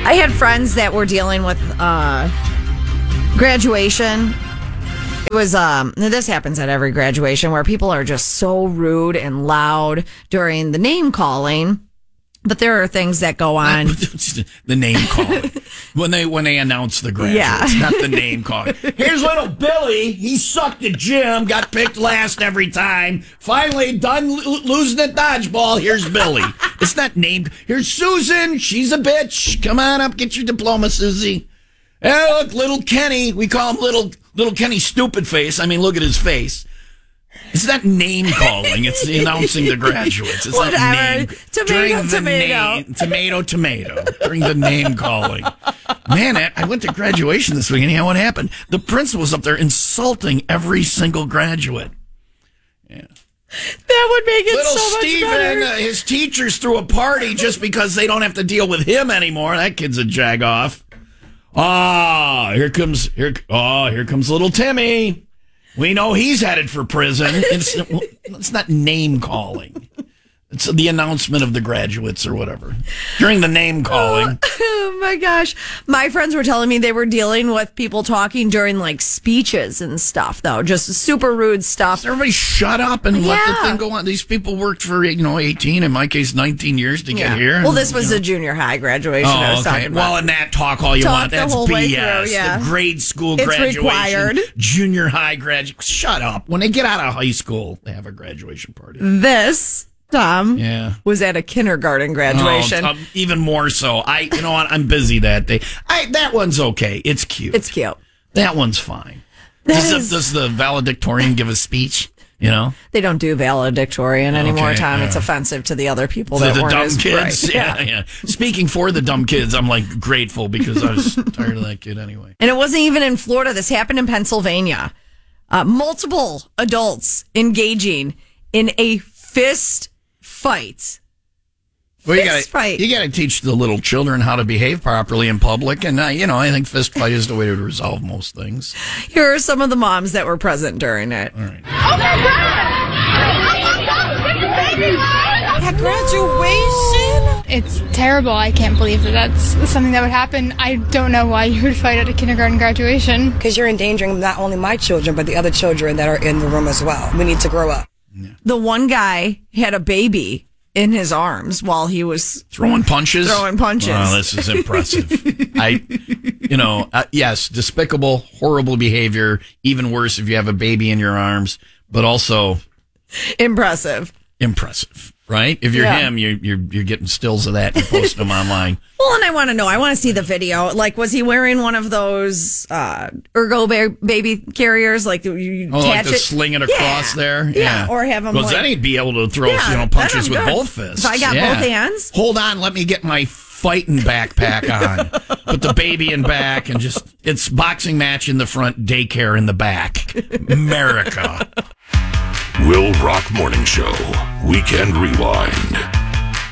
I had friends that were dealing with graduation. It was this happens at every graduation where people are just so rude and loud during the name calling. But there are things that go on. The name calling. when they announce the graduates, not the name calling. Here's little Billy. He sucked at gym, got picked last every time. Finally done losing at dodgeball. Here's Billy. It's not named. Here's Susan. She's a bitch. Come on up, get your diploma, Susie. Hey, look, little Kenny. We call him little Kenny Stupid Face. I mean, look at his face. It's not name calling. It's announcing the graduates. It's whatever. Not name. Tomato. During the name calling. Man, I went to graduation this week, and you know what happened? The principal was up there insulting every single graduate. Yeah. That would make it Little so much Steven, better. his teachers threw a party just because they don't have to deal with him anymore. That kid's a jagoff. Here comes little Timmy. We know he's headed for prison. It's not name calling. It's the announcement of the graduates or whatever. During the name calling. Oh my gosh. My friends were telling me they were dealing with people talking during like speeches and stuff, though. Just super rude stuff. Everybody shut up and let the thing go on. These people worked for, 18, in my case, 19 years to get here. Well, this was a junior high graduation I was talking about. Well, in that talk all you want. That's the whole BS. Way through, yeah. The grade school It's graduation. required. Junior high graduation. Shut up. When they get out of high school, they have a graduation party. This, Tom, was at a kindergarten graduation. Even more so. You know what? I'm busy that day. That one's okay. It's cute. It's cute. That one's fine. Does the valedictorian give a speech? They don't do valedictorian anymore, Tom. Yeah. It's offensive to the other people that weren't dumb as kids. bright. Yeah. Speaking for the dumb kids, I'm grateful because I was tired of that kid anyway. And it wasn't even in Florida. This happened in Pennsylvania. Multiple adults engaging in a fist fight. Well, you got to teach the little children how to behave properly in public, and I think fist fight is the way to resolve most things. Here are some of the moms that were present during it. All right. Oh my God! At graduation, It's terrible. I can't believe that that's something that would happen. I don't know why you would fight at a kindergarten graduation. Because you're endangering not only my children, but the other children that are in the room as well. We need to grow up. the one guy had a baby in his arms while he was throwing punches. Wow, this is impressive. Yes, despicable, horrible behavior. Even worse if you have a baby in your arms, but also impressive. Right? If you're him, you're getting stills of that and posting them online. Well, and I want to see the video. Like, was he wearing one of those baby carriers? Like, you attach it? Sling it across there? Yeah. Or have him. Well, then he'd be able to throw punches with both fists. If I got both hands. Hold on, let me get my fighting backpack on. Put the baby in back and it's boxing match in the front, daycare in the back. America. Will Rock Morning Show. Weekend Rewind.